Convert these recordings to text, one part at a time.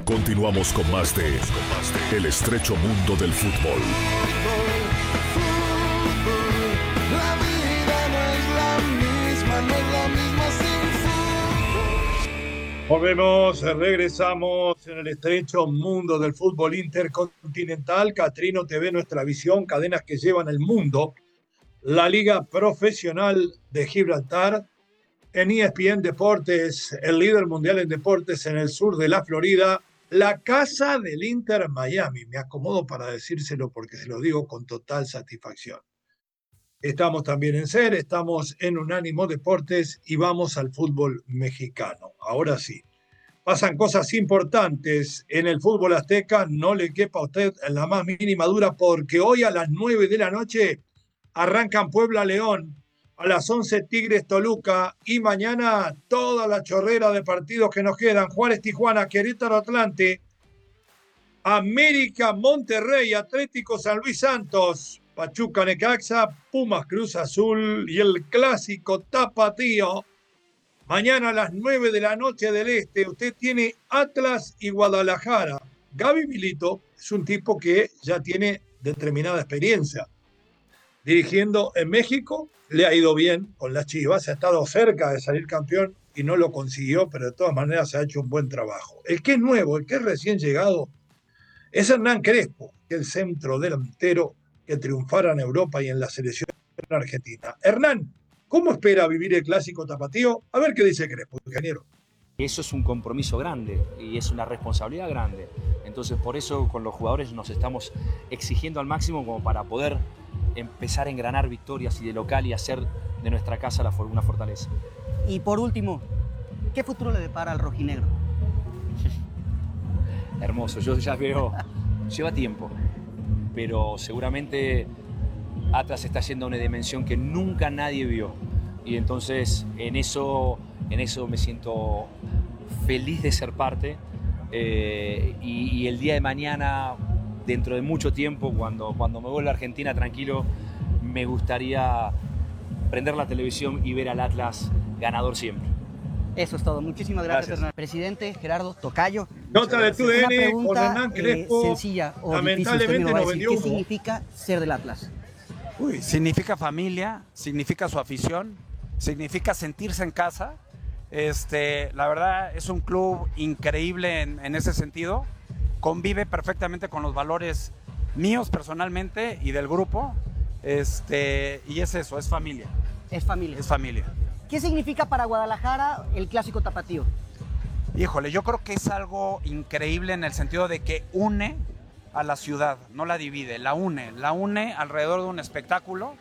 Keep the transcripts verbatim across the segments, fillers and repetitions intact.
Continuamos con más de El estrecho mundo del fútbol. La vida no es la misma, no es la misma sin fútbol. Volvemos, regresamos en el estrecho mundo del fútbol intercontinental. Catrino T V, nuestra visión, cadenas que llevan el mundo. La Liga Profesional de Gibraltar. En E S P N Deportes, el líder mundial en deportes en el sur de la Florida. La casa del Inter Miami. Me acomodo para decírselo porque se lo digo con total satisfacción. Estamos también en SER, estamos en Unánimo Deportes y vamos al fútbol mexicano. Ahora sí, pasan cosas importantes en el fútbol azteca, no le quepa a usted en la más mínima duda, porque hoy a las nueve de la noche arrancan Puebla León, a las once Tigres Toluca y mañana toda la chorrera de partidos que nos quedan: Juárez Tijuana, Querétaro Atlante, América Monterrey, Atlético San Luis Santos, Pachuca Necaxa, Pumas Cruz Azul y el clásico tapatío. Mañana a las nueve de la noche del Este, usted tiene Atlas y Guadalajara. Gaby Milito es un tipo que ya tiene determinada experiencia dirigiendo en México. Le ha ido bien con las Chivas, ha estado cerca de salir campeón y no lo consiguió, pero de todas maneras se ha hecho un buen trabajo. El que es nuevo, el que es recién llegado, es Hernán Crespo, que es el centro delantero que triunfara en Europa y en la selección argentina. Hernán, ¿cómo espera vivir el clásico tapatío? A ver qué dice Crespo, ingeniero. Eso es un compromiso grande y es una responsabilidad grande. Entonces, por eso con los jugadores nos estamos exigiendo al máximo como para poder empezar a engranar victorias y de local y hacer de nuestra casa una fortaleza. Y por último, ¿qué futuro le depara al rojinegro? Hermoso, yo ya veo, lleva tiempo, pero seguramente Atlas está yendo a una dimensión que nunca nadie vio. Y entonces en eso, en eso me siento feliz de ser parte. Eh, y, y el día de mañana, dentro de mucho tiempo, cuando, cuando me vuelva a Argentina tranquilo, me gustaría prender la televisión y ver al Atlas ganador siempre. Eso es todo. Muchísimas gracias, Gracias. Hernán. Presidente Gerardo Tocayo. Nota de tu D N Una con pregunta Hernán eh, Crespo. sencilla o difícil. Usted Lamentablemente me lo va a nos decir. vendió ¿Qué humo. significa ser del Atlas? Uy, Significa familia, significa su afición, significa sentirse en casa. Este, la verdad es un club increíble en, en ese sentido. Convive perfectamente con los valores míos personalmente y del grupo. Este, y es eso, es familia. Es familia. Es familia. ¿Qué significa para Guadalajara el clásico tapatío? Híjole, yo creo que es algo increíble en el sentido de que une a la ciudad, no la divide, la une, la une alrededor de un espectáculo,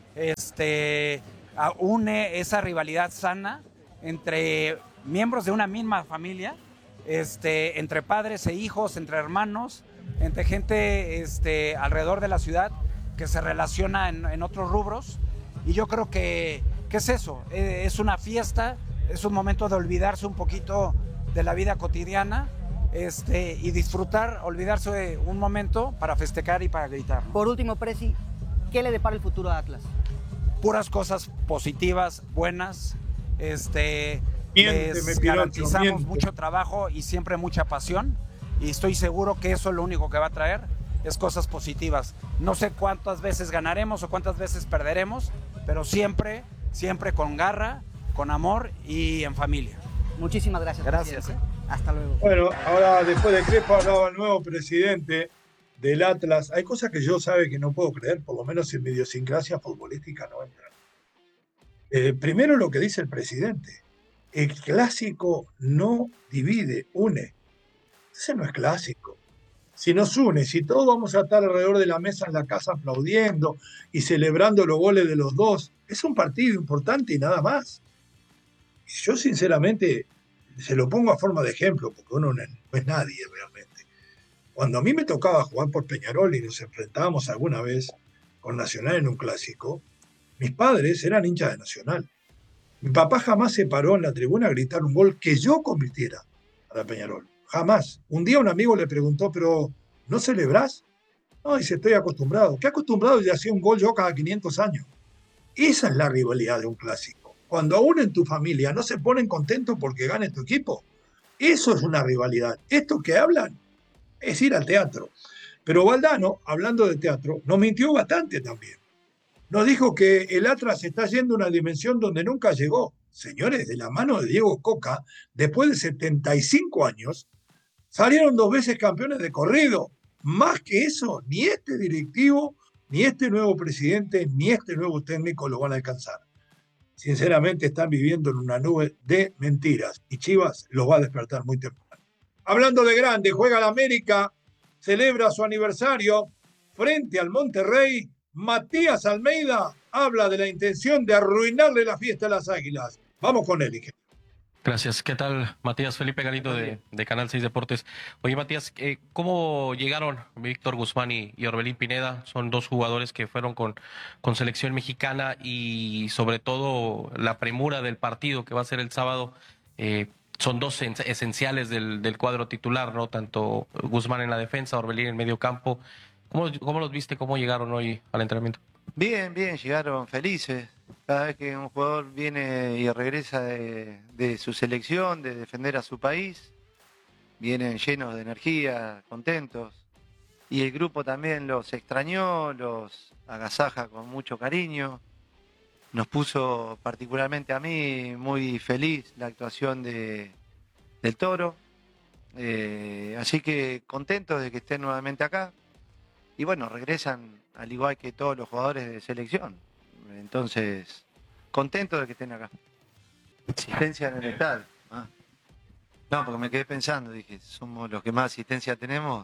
este, a- une esa rivalidad sana entre miembros de una misma familia, este, entre padres e hijos, entre hermanos, entre gente este, alrededor de la ciudad que se relaciona en, en otros rubros. Y yo creo que, que es eso, eh, es una fiesta, es un momento de olvidarse un poquito de la vida cotidiana este, y disfrutar, olvidarse de un momento para festejar y para gritar. Por último, Presi, ¿qué le depara el futuro a Atlas? Puras cosas positivas, buenas. Este, Miénteme, les Pirocho, garantizamos miente. mucho trabajo y siempre mucha pasión. Y estoy seguro que eso es lo único que va a traer, es cosas positivas. No sé cuántas veces ganaremos o cuántas veces perderemos, pero siempre, siempre con garra, con amor y en familia. Muchísimas gracias. Gracias, presidente. Hasta luego. bueno, ahora después de Crespo hablaba el nuevo presidente del Atlas. Hay cosas que yo sabe que no puedo creer, por lo menos en mi idiosincrasia futbolística no entran. Eh, primero lo que dice el presidente. El clásico no divide, une. Ese no es clásico. Si nos une, si todos vamos a estar alrededor de la mesa en la casa aplaudiendo y celebrando los goles de los dos, es un partido importante y nada más. Y yo sinceramente se lo pongo a forma de ejemplo, porque uno no es nadie realmente. Cuando a mí me tocaba jugar por Peñarol y nos enfrentábamos alguna vez con Nacional en un clásico, mis padres eran hinchas de Nacional. Mi papá jamás se paró en la tribuna a gritar un gol que yo convirtiera para Peñarol. Jamás. Un día un amigo le preguntó, ¿pero no celebrás? No, dice, estoy acostumbrado. ¿Qué acostumbrado? Y hacía un gol yo cada quinientos años. Esa es la rivalidad de un clásico. Cuando aún en tu familia no se ponen contentos porque gane tu equipo, Eso es una rivalidad. Esto que hablan es ir al teatro. Pero Valdano, hablando de teatro, nos mintió bastante también. Nos dijo que el Atlas está yendo a una dimensión donde nunca llegó. Señores, de la mano de Diego Coca, después de setenta y cinco años, salieron dos veces campeones de corrido. Más que eso, ni este directivo, ni este nuevo presidente, ni este nuevo técnico lo van a alcanzar. Sinceramente están viviendo en una nube de mentiras y Chivas los va a despertar muy temprano. Hablando de grande, juega la América, celebra su aniversario frente al Monterrey. Matías Almeida habla de la intención de arruinarle la fiesta a las Águilas. Vamos con él, ingeniero. Gracias. ¿Qué tal, Matías? Felipe Galito de, de Canal seis Deportes. Oye, Matías, eh, ¿cómo llegaron Víctor Guzmán y, y Orbelín Pineda? Son dos jugadores que fueron con, con selección mexicana y sobre todo la premura del partido que va a ser el sábado. Eh, son dos esenciales del, del cuadro titular, ¿no? Tanto Guzmán en la defensa, Orbelín en el medio campo. ¿Cómo, cómo los viste? ¿Cómo llegaron hoy al entrenamiento? Bien, bien, llegaron felices. Cada vez que un jugador viene y regresa de, de su selección, de defender a su país, vienen llenos de energía, contentos. Y el grupo también los extrañó, los agasaja con mucho cariño. Nos puso particularmente a mí muy feliz la actuación de, del Toro. Eh, así que contentos de que estén nuevamente acá. Y bueno, regresan al igual que todos los jugadores de selección. Entonces, contentos de que estén acá. Asistencia en el estadio. Ah. No, porque me quedé pensando, dije, somos los que más asistencia tenemos.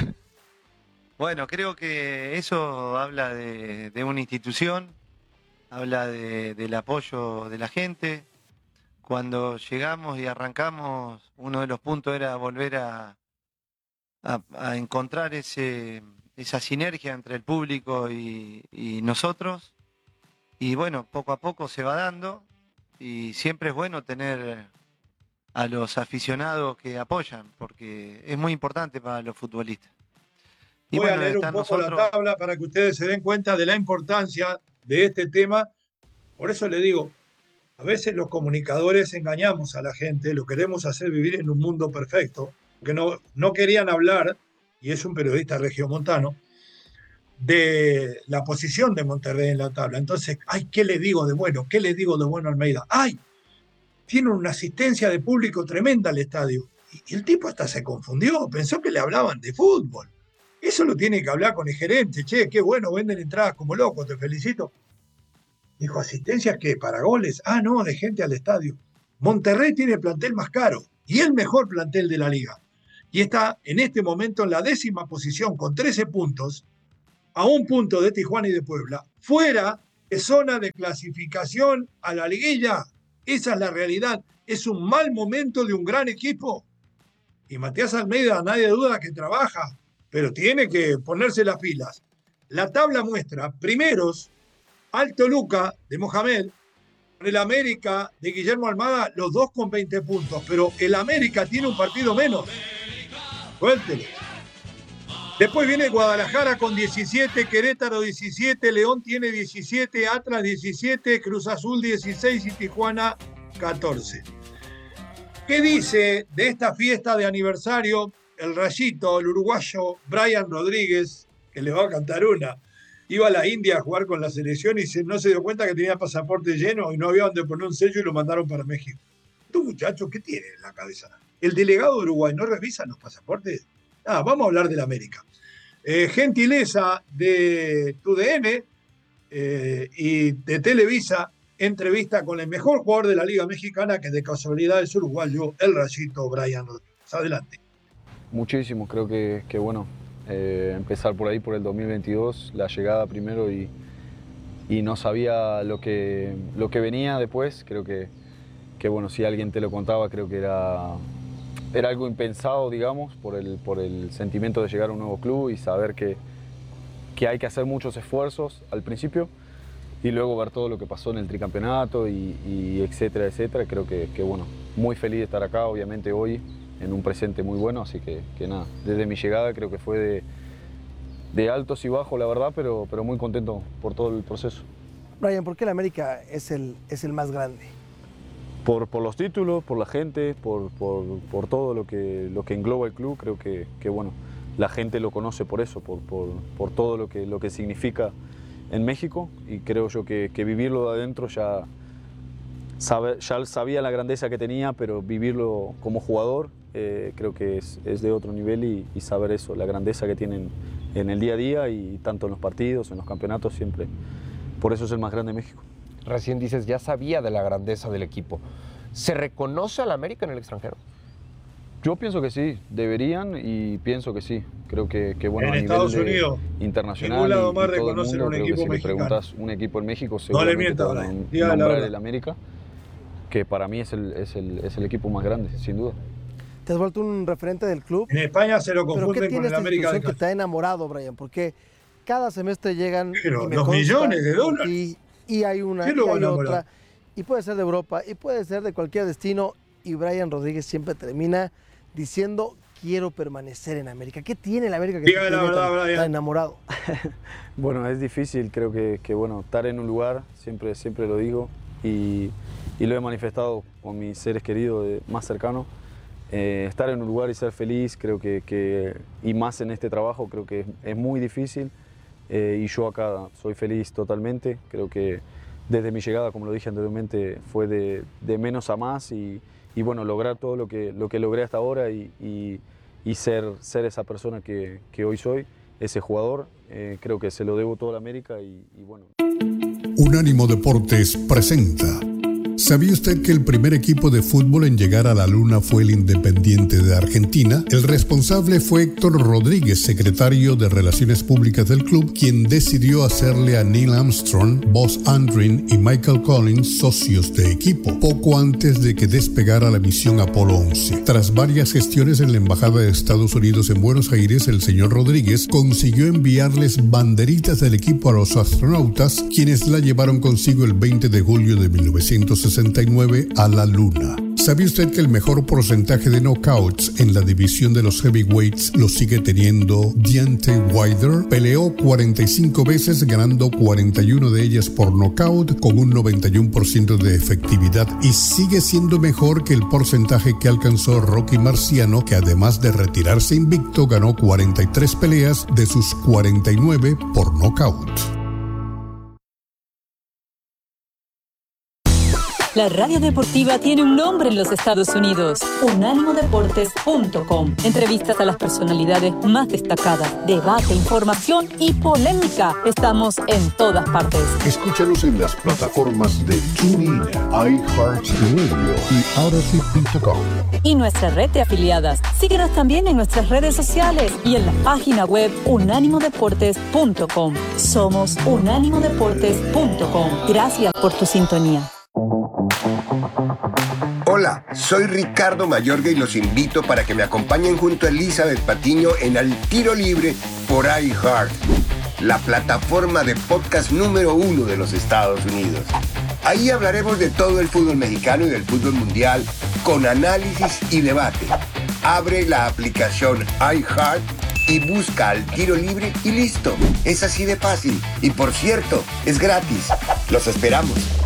Bueno, creo que eso habla de, de una institución, habla de, del apoyo de la gente. Cuando llegamos y arrancamos, uno de los puntos era volver a, a, a encontrar ese... esa sinergia entre el público y, y nosotros, y bueno, poco a poco se va dando, y siempre es bueno tener a los aficionados que apoyan, porque es muy importante para los futbolistas. Y Voy bueno, a leer un poco nosotros... la tabla para que ustedes se den cuenta de la importancia de este tema. Por eso le digo, a veces los comunicadores engañamos a la gente, lo queremos hacer vivir en un mundo perfecto, porque no, no querían hablar, y es un periodista regiomontano, de la posición de Monterrey en la tabla. Entonces, ay, ¿qué le digo de bueno? ¿Qué le digo de bueno a Almeida? ¡Ay! Tiene una asistencia de público tremenda al estadio. Y el tipo hasta se confundió, pensó que le hablaban de fútbol. Eso lo tiene que hablar con el gerente. Che, qué bueno, venden entradas como locos, te felicito. Dijo, ¿asistencias qué? ¿Para goles? Ah, no, de gente al estadio. Monterrey tiene el plantel más caro y el mejor plantel de la liga. Y está en este momento en la décima posición con trece puntos, a un punto de Tijuana y de Puebla, fuera de zona de clasificación a la liguilla. Esa es la realidad. Es un mal momento de un gran equipo. Y Matías Almeida, nadie duda que trabaja, pero tiene que ponerse las pilas. La tabla muestra primeros al Toluca de Mohamed, con el América de Guillermo Almada, los dos con veinte puntos, pero el América tiene un partido menos. Suéltelo. Después viene Guadalajara con diecisiete, Querétaro diecisiete, León tiene diecisiete, Atlas diecisiete, Cruz Azul dieciséis y Tijuana catorce. ¿Qué dice de esta fiesta de aniversario el rayito, el uruguayo Brian Rodríguez, que le va a cantar una? Iba a la India a jugar con la selección y se, no se dio cuenta que tenía pasaporte lleno y no había donde poner un sello y lo mandaron para México. Estos muchachos, ¿qué tienen en la cabeza? El delegado de Uruguay no revisa los pasaportes. Ah, vamos a hablar de la América. Eh, gentileza de T U D N eh, y de Televisa, entrevista con el mejor jugador de la Liga Mexicana, que de casualidad es uruguayo, el rayito Brian Rodríguez. Adelante. Muchísimo, creo que, que bueno, eh, empezar por ahí, por el dos mil veintidós, la llegada primero y, y no sabía lo que, lo que venía después. Creo que, que, bueno, si alguien te lo contaba, creo que era... Era algo impensado, digamos, por el, por el sentimiento de llegar a un nuevo club y saber que, que hay que hacer muchos esfuerzos al principio y luego ver todo lo que pasó en el tricampeonato y, y etcétera, etcétera. Creo que, que, bueno, muy feliz de estar acá, obviamente hoy, en un presente muy bueno, así que, que nada, desde mi llegada creo que fue de, de altos y bajos, la verdad, pero, pero muy contento por todo el proceso. Brian, ¿por qué el América es el, es el más grande? Por, por los títulos, por la gente, por, por, por todo lo que, lo que engloba el club. Creo que, que bueno, la gente lo conoce por eso, por, por, por todo lo que, lo que significa en México, y creo yo que, que vivirlo de adentro ya, sabe, ya sabía la grandeza que tenía, pero vivirlo como jugador eh, creo que es, es de otro nivel, y, y saber eso, la grandeza que tienen en el día a día, y tanto en los partidos, en los campeonatos, siempre. Por eso es el más grande de México. Recién dices, ya sabía de la grandeza del equipo. ¿Se reconoce al América en el extranjero? Yo pienso que sí, deberían, y pienso que sí. Creo que, que bueno, en a Estados nivel de, Unidos, internacional ningún lado y, más y todo el reconocen mundo, un creo equipo que si mexicano. le preguntas un equipo en México, No le seguramente mientas, te van a Brian, diga la nombrar verdad. el América, que para mí es el, es, el, es el equipo más grande, sin duda. Te has vuelto un referente del club. En España se lo ¿Pero qué confunden con tiene el esta América de institución que Cali. te ha enamorado, Brian? Porque cada semestre llegan Pero y me los consta millones de por dólares. ti, y hay una, ¿Qué y lo va a hay enamorar? otra, y puede ser de Europa, y puede ser de cualquier destino, y Brian Rodríguez siempre termina diciendo, quiero permanecer en América. ¿Qué tiene el América que te Dígame la tiene verdad, tan, Brian. tan enamorado? Bueno, es difícil, creo que, que bueno, estar en un lugar, siempre, siempre lo digo, y, y lo he manifestado con mis seres queridos de- más cercanos. Eh, estar en un lugar y ser feliz, creo que, que y más en este trabajo, creo que es, es muy difícil, eh, y yo acá soy feliz totalmente. Creo que desde mi llegada, como lo dije anteriormente, fue de, de menos a más, y, y bueno, lograr todo lo que, lo que logré hasta ahora, y, y, y ser, ser esa persona que, que hoy soy, ese jugador, eh, creo que se lo debo todo a la América, y, y bueno. Unánimo Deportes presenta. ¿Sabía usted que el primer equipo de fútbol en llegar a la Luna fue el Independiente de Argentina? El responsable fue Héctor Rodríguez, secretario de Relaciones Públicas del club, quien decidió hacerle a Neil Armstrong, Buzz Aldrin y Michael Collins socios de equipo, poco antes de que despegara la misión Apolo once. Tras varias gestiones en la Embajada de Estados Unidos en Buenos Aires, el señor Rodríguez consiguió enviarles banderitas del equipo a los astronautas, quienes la llevaron consigo el veinte de julio de mil novecientos sesenta y nueve a la Luna. ¿Sabía usted que el mejor porcentaje de knockouts en la división de los heavyweights lo sigue teniendo Deontay Wilder? Peleó cuarenta y cinco veces, ganando cuarenta y una de ellas por knockout, con un noventa y uno por ciento de efectividad, y sigue siendo mejor que el porcentaje que alcanzó Rocky Marciano, que además de retirarse invicto, ganó cuarenta y tres peleas de sus cuarenta y nueve por knockout. La radio deportiva tiene un nombre en los Estados Unidos, unánimo deportes punto com. Entrevistas a las personalidades más destacadas, debate, información y polémica. Estamos en todas partes. Escúchanos en las plataformas de TuneIn, iHeartRadio y Odyssey punto com. Y nuestra red de afiliadas. Síguenos también en nuestras redes sociales y en la página web unánimo deportes punto com. Somos unánimo deportes punto com. Gracias por tu sintonía. Hola, soy Ricardo Mayorga y los invito para que me acompañen junto a Elizabeth Patiño en Al Tiro Libre por iHeart, la plataforma de podcast número uno de los Estados Unidos. Ahí hablaremos de todo el fútbol mexicano y del fútbol mundial, con análisis y debate. Abre la aplicación iHeart y busca Al Tiro Libre y listo. Es así de fácil. Y por cierto, es gratis. Los esperamos.